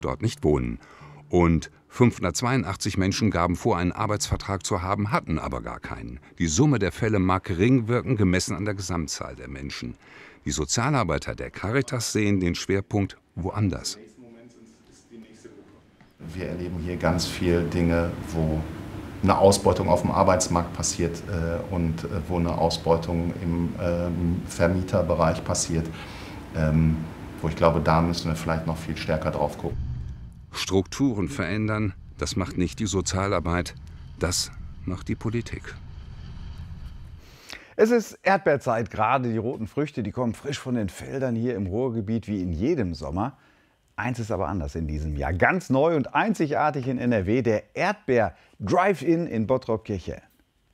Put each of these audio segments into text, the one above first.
dort nicht wohnen. Und 582 Menschen gaben vor, einen Arbeitsvertrag zu haben, hatten aber gar keinen. Die Summe der Fälle mag gering wirken, gemessen an der Gesamtzahl der Menschen. Die Sozialarbeiter der Caritas sehen den Schwerpunkt woanders. Wir erleben hier ganz viele Dinge, wo eine Ausbeutung auf dem Arbeitsmarkt passiert und wo eine Ausbeutung im Vermieterbereich passiert, wo ich glaube, da müssen wir vielleicht noch viel stärker drauf gucken. Strukturen verändern, das macht nicht die Sozialarbeit, das macht die Politik. Es ist Erdbeerzeit, gerade die roten Früchte, die kommen frisch von den Feldern hier im Ruhrgebiet wie in jedem Sommer. Eins ist aber anders in diesem Jahr, ganz neu und einzigartig in NRW, der Erdbeer-Drive-In in Bottrop-Kirchhellen.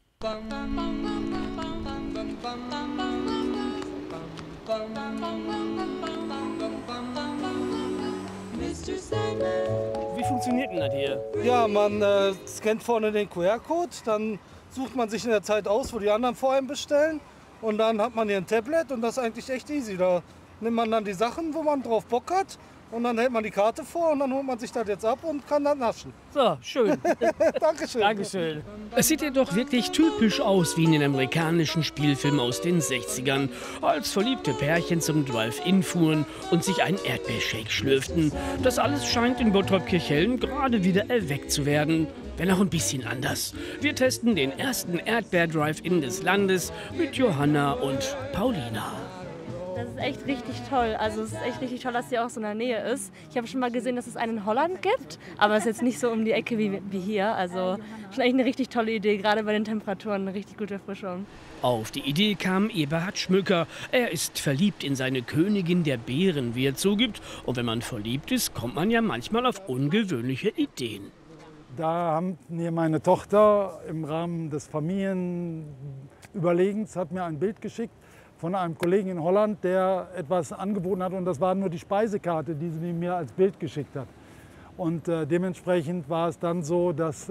Wie funktioniert denn das hier? Ja, man scannt vorne den QR-Code, dann sucht man sich in der Zeit aus, wo die anderen vor einem bestellen. Und dann hat man hier ein Tablet und das ist eigentlich echt easy. Da nimmt man dann die Sachen, wo man drauf Bock hat. Und dann hält man die Karte vor und dann holt man sich das jetzt ab und kann dann naschen. So, schön. Dankeschön. Dankeschön. Es sieht ja doch wirklich typisch aus wie in den amerikanischen Spielfilmen aus den 60ern, als verliebte Pärchen zum Drive-In fuhren und sich einen Erdbeershake schlürften. Das alles scheint in Bottrop-Kirchhellen gerade wieder erweckt zu werden. Wenn auch ein bisschen anders. Wir testen den ersten Erdbeer-Drive-In des Landes mit Johanna und Paulina. Das ist echt richtig toll. Also es ist echt richtig toll, dass sie auch so in der Nähe ist. Ich habe schon mal gesehen, dass es einen in Holland gibt, aber es ist jetzt nicht so um die Ecke wie hier. Also schon echt eine richtig tolle Idee, gerade bei den Temperaturen, eine richtig gute Erfrischung. Auf die Idee kam Eberhard Schmücker. Er ist verliebt in seine Königin der Beeren, wie er zugibt. Und wenn man verliebt ist, kommt man ja manchmal auf ungewöhnliche Ideen. Da haben mir meine Tochter im Rahmen des Familienüberlegens hat mir ein Bild geschickt von einem Kollegen in Holland, der etwas angeboten hat. Und das war nur die Speisekarte, die sie mir als Bild geschickt hat. Und dementsprechend war es dann so, dass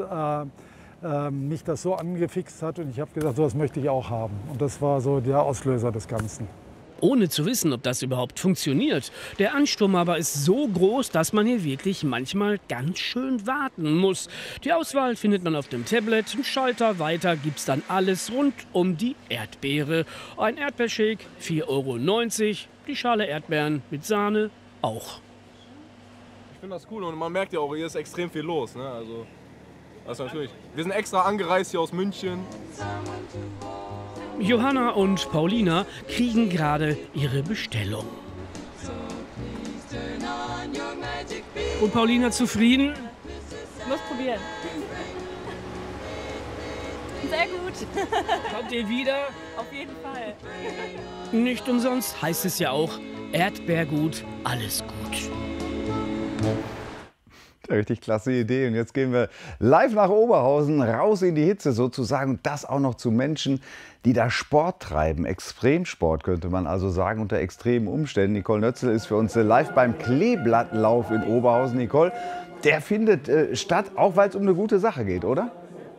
mich das so angefixt hat. Und ich habe gesagt, so das möchte ich auch haben. Und das war so der Auslöser des Ganzen. Ohne zu wissen, ob das überhaupt funktioniert. Der Ansturm aber ist so groß, dass man hier wirklich manchmal ganz schön warten muss. Die Auswahl findet man auf dem Tablet. Ein Schalter weiter gibt's dann alles rund um die Erdbeere. Ein Erdbeershake, 4,90 €. Die Schale Erdbeeren mit Sahne auch. Ich finde das cool und man merkt ja auch, hier ist extrem viel los. Ne? Also natürlich. Wir sind extra angereist hier aus München. Johanna und Paulina kriegen gerade ihre Bestellung. Und Paulina zufrieden? Ich muss probieren. Sehr gut. Kommt ihr wieder? Auf jeden Fall. Nicht umsonst heißt es ja auch, Erdbeergut, alles gut. Richtig klasse Idee. Und jetzt gehen wir live nach Oberhausen, raus in die Hitze sozusagen. Und das auch noch zu Menschen, die da Sport treiben. Extremsport könnte man also sagen, unter extremen Umständen. Nicole Nötzel ist für uns live beim Kleeblattlauf in Oberhausen. Nicole, der findet statt, auch weil es um eine gute Sache geht, oder?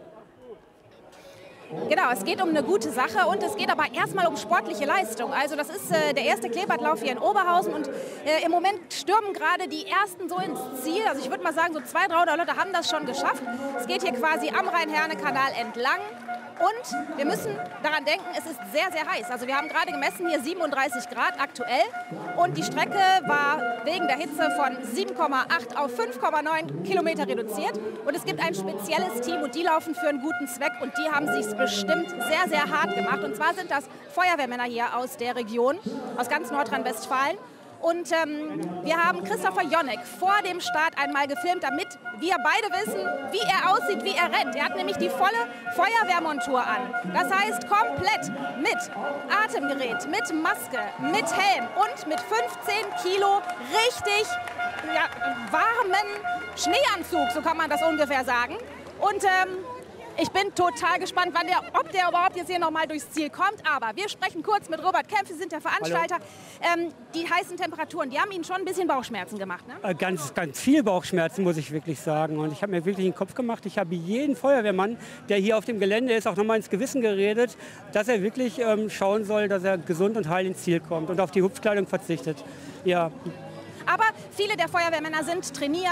Genau, es geht um eine gute Sache und es geht aber erstmal um sportliche Leistung. Also das ist der erste Kleeblattlauf hier in Oberhausen und im Moment stürmen gerade die ersten so ins Ziel. Also ich würde mal sagen, so 200, 300 Leute haben das schon geschafft. Es geht hier quasi am Rhein-Herne-Kanal entlang. Und wir müssen daran denken, es ist sehr, sehr heiß. Also wir haben gerade gemessen hier 37 Grad aktuell. Und die Strecke war wegen der Hitze von 7,8 auf 5,9 Kilometer reduziert. Und es gibt ein spezielles Team und die laufen für einen guten Zweck. Und die haben sich bestimmt sehr, sehr hart gemacht. Und zwar sind das Feuerwehrmänner hier aus der Region, aus ganz Nordrhein-Westfalen. Und wir haben Christopher Jonneck vor dem Start einmal gefilmt, damit wir beide wissen, wie er aussieht, wie er rennt. Er hat nämlich die volle Feuerwehrmontur an. Das heißt komplett mit Atemgerät, mit Maske, mit Helm und mit 15 Kilo richtig warmen Schneeanzug, so kann man das ungefähr sagen. Und ich bin total gespannt, ob der überhaupt jetzt hier noch mal durchs Ziel kommt. Aber wir sprechen kurz mit Robert Kempf, Sie sind der Veranstalter. Die heißen Temperaturen, die haben Ihnen schon ein bisschen Bauchschmerzen gemacht, ne? Ganz viel Bauchschmerzen, muss ich wirklich sagen. Und ich habe mir wirklich den Kopf gemacht. Ich habe jeden Feuerwehrmann, der hier auf dem Gelände ist, auch noch mal ins Gewissen geredet, dass er wirklich schauen soll, dass er gesund und heil ins Ziel kommt und auf die Hupfkleidung verzichtet. Ja. Aber viele der Feuerwehrmänner sind trainiert.